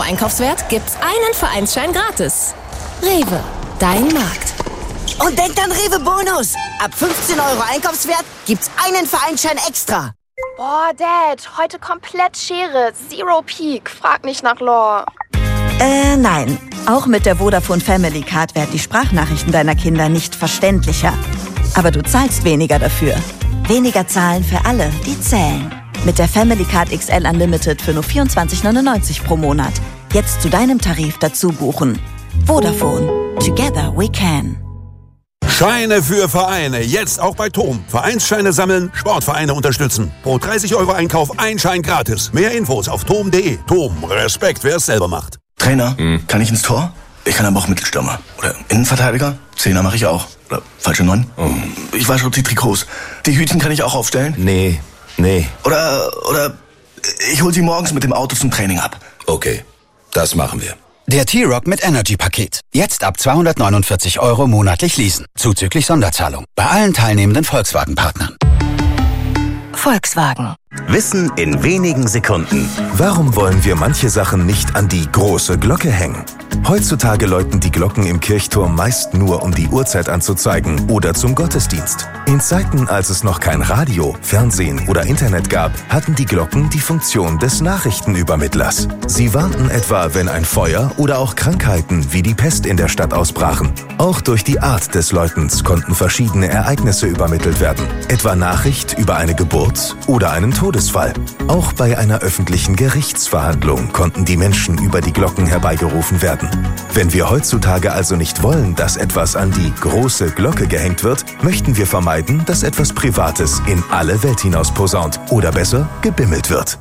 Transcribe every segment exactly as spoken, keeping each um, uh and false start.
Einkaufswert gibt's einen Vereinsschein gratis. Rewe, dein Markt. Und denkt an Rewe Bonus. Ab fünfzehn Euro Einkaufswert gibt's einen Vereinsschein extra. Boah, Dad, heute komplett Schere. Zero Peak. Frag nicht nach Lore. Äh, nein. Auch mit der Vodafone Family Card werden die Sprachnachrichten deiner Kinder nicht verständlicher. Aber du zahlst weniger dafür. Weniger zahlen für alle, die zählen. Mit der Family Card X L Unlimited für nur vierundzwanzig neunundneunzig pro Monat. Jetzt zu deinem Tarif dazu buchen. Vodafone. Together we can. Scheine für Vereine. Jetzt auch bei Tom. Vereinsscheine sammeln, Sportvereine unterstützen. Pro dreißig Euro Einkauf ein Schein gratis. Mehr Infos auf tom punkt de. Tom, Respekt, wer es selber macht. Trainer, hm. kann ich ins Tor? Ich kann aber auch Mittelstürmer. Oder Innenverteidiger? Zehner mache ich auch. Oder falsche Neun? Oh. Ich wasche die Trikots. Die Hütchen kann ich auch aufstellen? Nee, nee. Oder, oder ich hol sie morgens mit dem Auto zum Training ab. Okay, das machen wir. Der T-Rock mit Energy-Paket. Jetzt ab zweihundertneunundvierzig Euro monatlich leasen. Zuzüglich Sonderzahlung. Bei allen teilnehmenden Volkswagen-Partnern. Volkswagen. Wissen in wenigen Sekunden. Warum wollen wir manche Sachen nicht an die große Glocke hängen? Heutzutage läuten die Glocken im Kirchturm meist nur, um die Uhrzeit anzuzeigen oder zum Gottesdienst. In Zeiten, als es noch kein Radio, Fernsehen oder Internet gab, hatten die Glocken die Funktion des Nachrichtenübermittlers. Sie warnten etwa, wenn ein Feuer oder auch Krankheiten wie die Pest in der Stadt ausbrachen. Auch durch die Art des Läutens konnten verschiedene Ereignisse übermittelt werden, etwa Nachricht über eine Geburt oder einen Todesfall. Auch bei einer öffentlichen Gerichtsverhandlung konnten die Menschen über die Glocken herbeigerufen werden. Wenn wir heutzutage also nicht wollen, dass etwas an die große Glocke gehängt wird, möchten wir vermeiden, dass etwas Privates in alle Welt hinaus posaunt oder besser gebimmelt wird.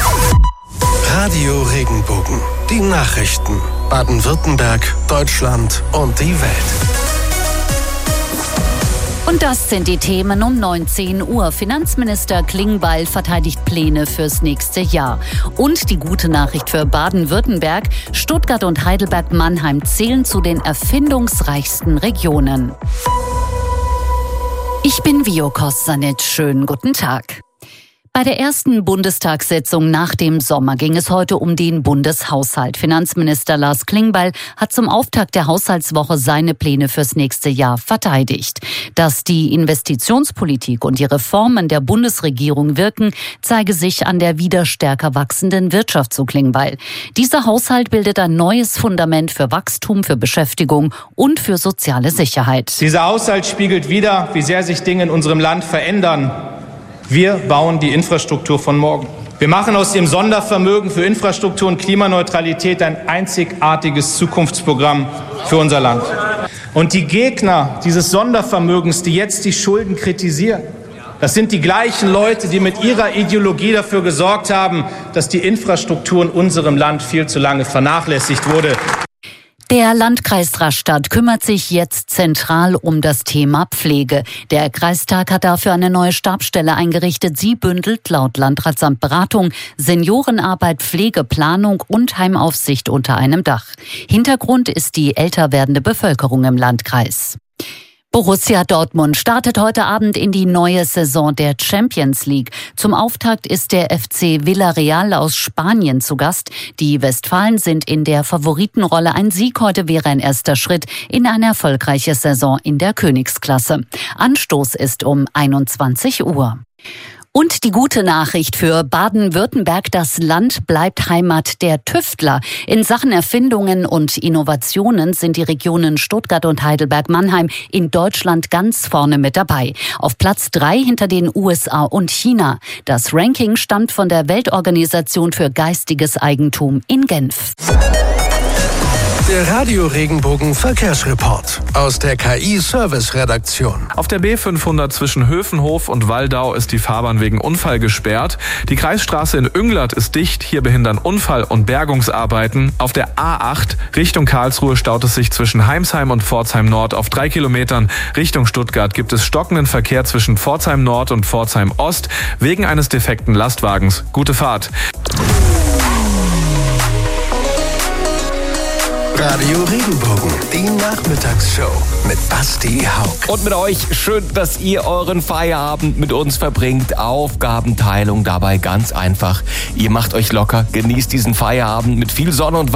Radio Regenbogen. Die Nachrichten. Baden-Württemberg, Deutschland und die Welt. Und das sind die Themen um neunzehn Uhr. Finanzminister Klingbeil verteidigt Pläne fürs nächste Jahr. Und die gute Nachricht für Baden-Württemberg: Stuttgart und Heidelberg-Mannheim zählen zu den erfindungsreichsten Regionen. Ich bin Vio Kossanitsch. Schönen guten Tag. Bei der ersten Bundestagssitzung nach dem Sommer ging es heute um den Bundeshaushalt. Finanzminister Lars Klingbeil hat zum Auftakt der Haushaltswoche seine Pläne fürs nächste Jahr verteidigt. Dass die Investitionspolitik und die Reformen der Bundesregierung wirken, zeige sich an der wieder stärker wachsenden Wirtschaft, so Klingbeil. Dieser Haushalt bildet ein neues Fundament für Wachstum, für Beschäftigung und für soziale Sicherheit. Dieser Haushalt spiegelt wider, wie sehr sich Dinge in unserem Land verändern. Wir bauen die Infrastruktur von morgen. Wir machen aus dem Sondervermögen für Infrastruktur und Klimaneutralität ein einzigartiges Zukunftsprogramm für unser Land. Und die Gegner dieses Sondervermögens, die jetzt die Schulden kritisieren, das sind die gleichen Leute, die mit ihrer Ideologie dafür gesorgt haben, dass die Infrastruktur in unserem Land viel zu lange vernachlässigt wurde. Der Landkreis Rastatt kümmert sich jetzt zentral um das Thema Pflege. Der Kreistag hat dafür eine neue Stabsstelle eingerichtet. Sie bündelt laut Landratsamt Beratung, Seniorenarbeit, Pflegeplanung und Heimaufsicht unter einem Dach. Hintergrund ist die älter werdende Bevölkerung im Landkreis. Borussia Dortmund startet heute Abend in die neue Saison der Champions League. Zum Auftakt ist der F C Villarreal aus Spanien zu Gast. Die Westfalen sind in der Favoritenrolle. Ein Sieg heute wäre ein erster Schritt in eine erfolgreiche Saison in der Königsklasse. Anstoß ist um einundzwanzig Uhr. Und die gute Nachricht für Baden-Württemberg: Das Land bleibt Heimat der Tüftler. In Sachen Erfindungen und Innovationen sind die Regionen Stuttgart und Heidelberg-Mannheim in Deutschland ganz vorne mit dabei. Auf Platz drei hinter den U S A und China. Das Ranking stammt von der Weltorganisation für geistiges Eigentum in Genf. Der Radio Regenbogen Verkehrsreport aus der K I-Service-Redaktion. Auf der B fünfhundert zwischen Höfenhof und Waldau ist die Fahrbahn wegen Unfall gesperrt. Die Kreisstraße in Önglert ist dicht. Hier behindern Unfall- und Bergungsarbeiten. Auf der A acht Richtung Karlsruhe staut es sich zwischen Heimsheim und Pforzheim Nord auf drei Kilometern. Richtung Stuttgart gibt es stockenden Verkehr zwischen Pforzheim Nord und Pforzheim Ost wegen eines defekten Lastwagens. Gute Fahrt. Radio Regenbogen, die Nachmittagsshow mit Basti Haug. Und mit euch, schön, dass ihr euren Feierabend mit uns verbringt. Aufgabenteilung dabei ganz einfach. Ihr macht euch locker, genießt diesen Feierabend mit viel Sonne und